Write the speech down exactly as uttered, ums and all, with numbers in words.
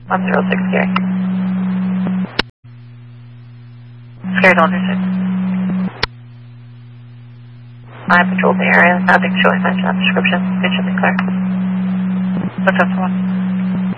one zero six Gary. Scared on six. I patrolled the area, nothing showing signs of description. It should be clear. What's up, one?